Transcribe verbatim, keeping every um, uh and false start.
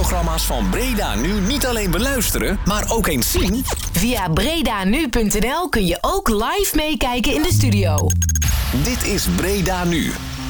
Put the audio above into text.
radioprogramma's van Breda Nu niet alleen beluisteren, maar ook eens zien? Via bredanu punt n l kun je ook live meekijken in de studio. Dit is Breda Nu,